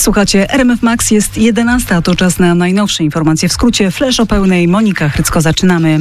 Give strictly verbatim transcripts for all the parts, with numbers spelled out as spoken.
Słuchacie, R M F Max, jest jedenasta, to czas na najnowsze informacje. W skrócie flash o pełnej. Monika Hrycko, zaczynamy.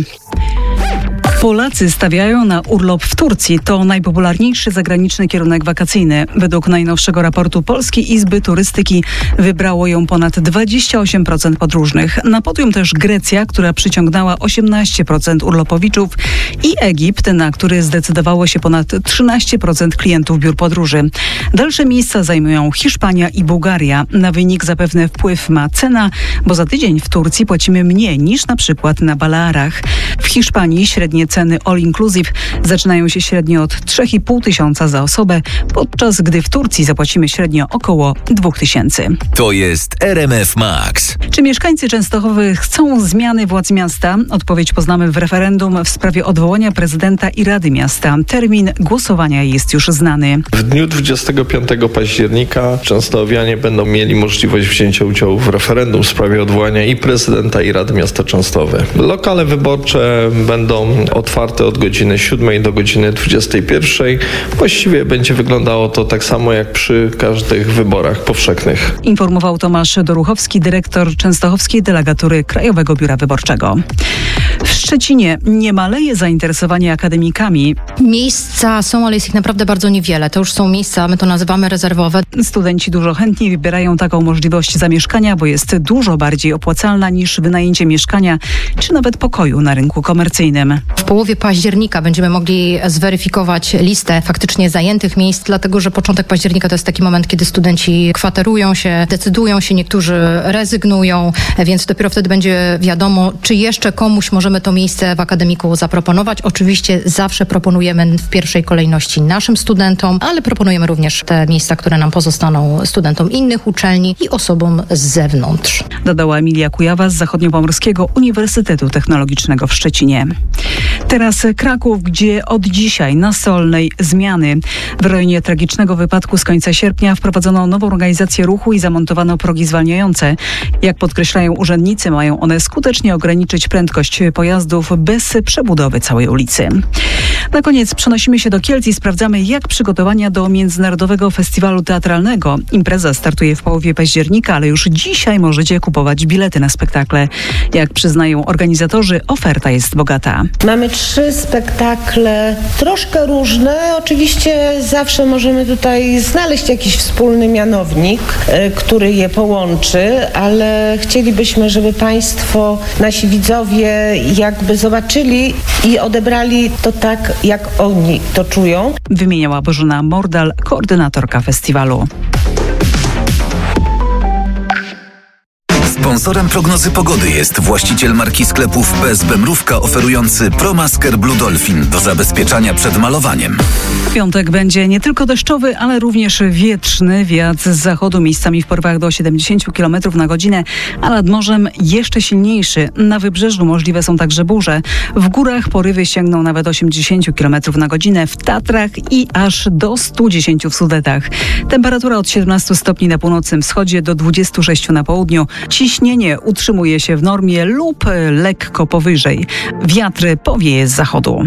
Polacy stawiają na urlop w Turcji. To najpopularniejszy zagraniczny kierunek wakacyjny. Według najnowszego raportu Polskiej Izby Turystyki wybrało ją ponad dwadzieścia osiem procent podróżnych. Na podium też Grecja, która przyciągnęła osiemnaście procent urlopowiczów, i Egipt, na który zdecydowało się ponad trzynaście procent klientów biur podróży. Dalsze miejsca zajmują Hiszpania i Bułgaria. Na wynik zapewne wpływ ma cena, bo za tydzień w Turcji płacimy mniej niż na przykład na Balearach. W Hiszpanii średnie ceny all inclusive zaczynają się średnio od trzy i pół tysiąca za osobę, podczas gdy w Turcji zapłacimy średnio około dwa tysiące. To jest R M F Max. Czy mieszkańcy Częstochowy chcą zmiany władz miasta? Odpowiedź poznamy w referendum w sprawie odwołania prezydenta i Rady Miasta. Termin głosowania jest już znany. W dniu dwudziestego piątego października częstochowianie będą mieli możliwość wzięcia udziału w referendum w sprawie odwołania i prezydenta i Rady Miasta Częstochowy. Lokale wyborcze będą otwarte od godziny siódmej do godziny dwudziestej pierwszej. Właściwie będzie wyglądało to tak samo jak przy każdych wyborach powszechnych. Informował Tomasz Doruchowski, dyrektor Częstochowskiej Delegatury Krajowego Biura Wyborczego. W Szczecinie nie maleje zainteresowanie akademikami. Miejsca są, ale jest ich naprawdę bardzo niewiele. To już są miejsca, my to nazywamy rezerwowe. Studenci dużo chętniej wybierają taką możliwość zamieszkania, bo jest dużo bardziej opłacalna niż wynajęcie mieszkania czy nawet pokoju na rynku komercyjnym. W połowie października będziemy mogli zweryfikować listę faktycznie zajętych miejsc, dlatego że początek października to jest taki moment, kiedy studenci kwaterują się, decydują się, niektórzy rezygnują, więc dopiero wtedy będzie wiadomo, czy jeszcze komuś możemy to miejsce w akademiku zaproponować. Oczywiście zawsze proponujemy w pierwszej kolejności naszym studentom, ale proponujemy również te miejsca, które nam pozostaną studentom innych uczelni i osobom z zewnątrz. Dodała Emilia Kujawa z Zachodniopomorskiego Uniwersytetu Technologicznego w Szczecinie. Teraz Kraków, gdzie od dzisiaj na Solnej zmiany. W rejonie tragicznego wypadku z końca sierpnia wprowadzono nową organizację ruchu i zamontowano progi zwalniające. Jak podkreślają urzędnicy, mają one skutecznie ograniczyć prędkość pojazdów bez przebudowy całej ulicy. Na koniec przenosimy się do Kielc i sprawdzamy, jak przygotowania do Międzynarodowego Festiwalu Teatralnego. Impreza startuje w połowie października, ale już dzisiaj możecie kupować bilety na spektakle. Jak przyznają organizatorzy, oferta jest bogata. Mamy trzy spektakle, troszkę różne. Oczywiście zawsze możemy tutaj znaleźć jakiś wspólny mianownik, który je połączy, ale chcielibyśmy, żeby Państwo, nasi widzowie jakby zobaczyli i odebrali to tak, jak oni to czują. Wymieniała Bożena Mordal, koordynatorka festiwalu. Sponsorem prognozy pogody jest właściciel marki sklepów P S B Mrówka, oferujący ProMasker Blue Dolphin do zabezpieczania przed malowaniem. Piątek będzie nie tylko deszczowy, ale również wietrzny. Wiatr z zachodu miejscami w porywach do siedemdziesiąt kilometrów na godzinę, a nad morzem jeszcze silniejszy. Na wybrzeżu możliwe są także burze. W górach porywy sięgną nawet osiemdziesiąt kilometrów na godzinę, w Tatrach i aż do stu dziesięciu w Sudetach. Temperatura od siedemnastu stopni na północnym wschodzie do dwudziestu sześciu na południu. Ciśnienie utrzymuje się w normie lub lekko powyżej. Wiatr powieje z zachodu.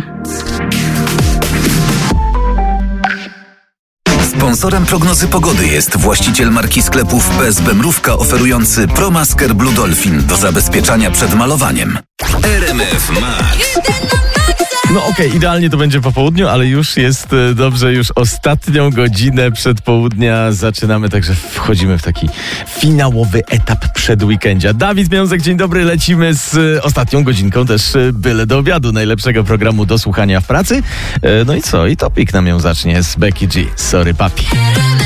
Sponsorem prognozy pogody jest właściciel marki sklepów P S B Mrówka, oferujący ProMasker Blue Dolphin do zabezpieczania przed malowaniem. R M F Max. No okej, okay, idealnie to będzie po południu, ale już jest dobrze, już ostatnią godzinę przed południa zaczynamy, także wchodzimy w taki finałowy etap przed weekendzie. Dawid Miązek, dzień dobry, lecimy z ostatnią godzinką też byle do obiadu, najlepszego programu do słuchania w pracy. No i co? I topik nam ją zacznie z Becky G. Sorry papi.